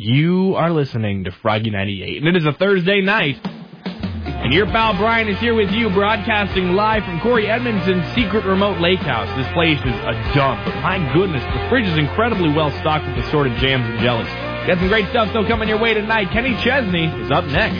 You are listening to Froggy 98, and it is a Thursday night. And your pal Brian is here with you, broadcasting live from Corey Edmonton's secret remote lake house. This place is a dump, but my goodness, the fridge is incredibly well stocked with assorted jams and jellies. Got some great stuff still coming your way tonight. Kenny Chesney is up next.